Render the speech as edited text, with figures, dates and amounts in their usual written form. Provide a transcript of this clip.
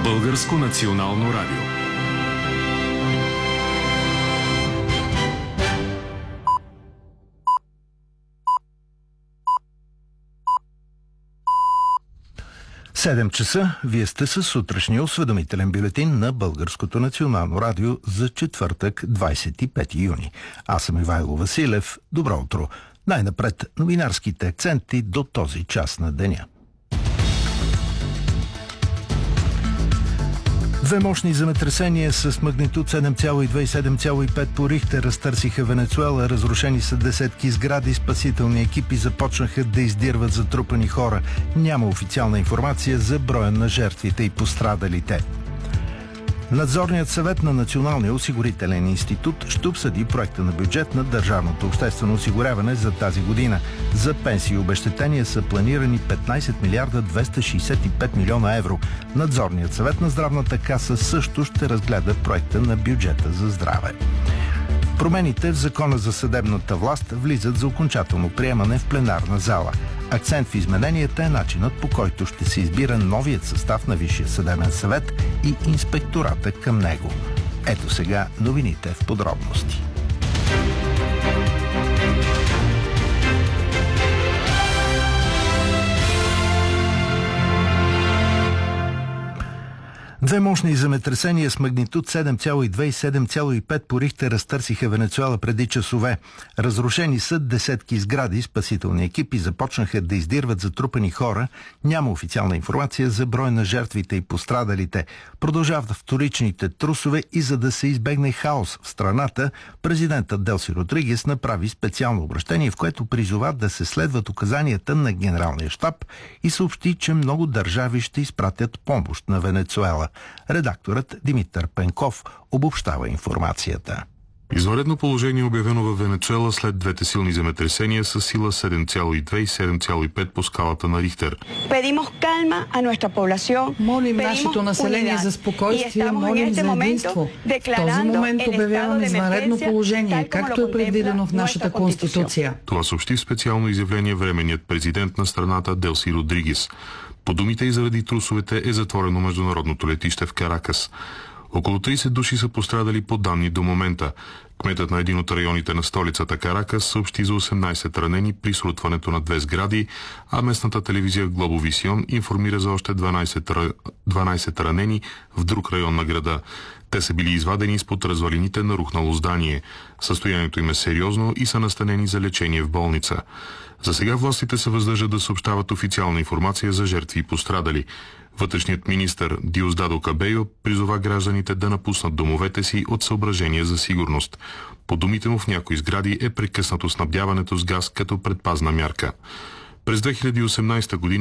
Българско национално радио. Седем часа, вие сте със сутрешния осведомителен бюлетин на Българското национално радио за четвъртък, 25 юни. Аз съм Ивайло Василев. Добро утро. Най-напред новинарските акценти до този час на деня. Две мощни земетресения с магнитуд 7,2 и 7,5 по Рихтер разтърсиха Венецуела. Разрушени са десетки сгради. Спасителни екипи започнаха да издирват затрупани хора. Няма официална информация за броя на жертвите и пострадалите. Надзорният съвет на Националния осигурителен институт ще обсъди проекта на бюджет на държавното обществено осигуряване за тази година. За пенсии и обезщетения са планирани 15 милиарда 265 милиона евро. Надзорният съвет на здравната каса също ще разгледа проекта на бюджета за здраве. Промените в Закона за съдебната власт влизат за окончателно приемане в пленарна зала. Акцент в измененията е начинът, по който ще се избира новият състав на Висшия съдебен съвет и инспектората към него. Ето сега новините в подробности. Две мощни земетресения с магнитуд 7,2 и 7,5 по Рихтер разтърсиха Венецуела преди часове. Разрушени са десетки сгради. Спасителни екипи започнаха да издирват затрупани хора. Няма официална информация за брой на жертвите и пострадалите. Продължават вторичните трусове и за да се избегне хаос в страната, президентът Делси Родригес направи специално обръщение, в което призова да се следват указанията на Генералния щаб и съобщи, че много държави ще изпратят помощ на Венецуела. Редакторът Димитър Пенков обобщава информацията. Извънредно положение е обявено във Венецуела след двете силни земетресения с сила 7,2 и 7,5 по скалата на Рихтер. Молим нашето население за спокойствие, молим за единство. В този момент обявяваме извънредно положение, както е предвидено в нашата Конституция. Това съобщи в специално изявление временният президент на страната Делси Родригес. По думите и заради трусовете е затворено международното летище в Каракас. Около 30 души са пострадали по данни до момента. Кметът на един от районите на столицата Каракас съобщи за 18 ранени при срутването на две сгради, а местната телевизия Глобовисион информира за още 12 ранени в друг район на града. Те са били извадени изпод развалините на рухнало здание. Състоянието им е сериозно и са настанени за лечение в болница. За сега властите се въздържат да съобщават официална информация за жертви и пострадали. Вътрешният министър Диосдадо Кабейо призова гражданите да напуснат домовете си от съображения за сигурност. По думите му в някои сгради е прекъснато снабдяването с газ като предпазна мярка. През 2018 година